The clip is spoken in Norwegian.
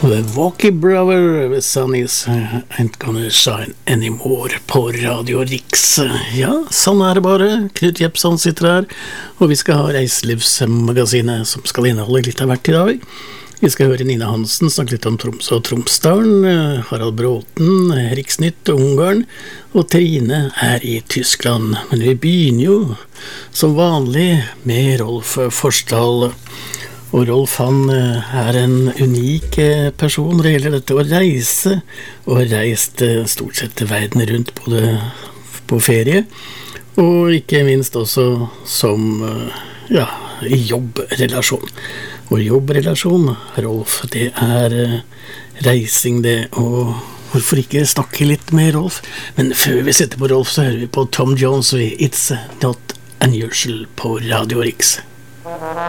The Walkie Brother, Sun is ain't gonna shine anymore på Radio Riks. Ja, sånn det bare. Knut Jepsson sitter her, og vi skal ha Reiselivsmagasinet som skal inneholde litt av hvert i dag. Vi skal høre Nina Hansen snakke litt om Tromsø og Tromsdalen, Harald Bråten, Riksnytt og Ungarn, og Trine i Tyskland. Men vi begynner jo som vanlig med Rolf Forsdal. Og Rolf han en unik person når det gjelder dette å reise, og har reist stort sett verden rundt både på ferie, og ikke minst også som i jobbrelasjon. Og jobbrelasjon, Rolf, det reising det, og hvorfor ikke snakke litt med Rolf? Men før vi setter på Rolf, så hører vi på Tom Jones og It's Not Unusual på Radio Riks.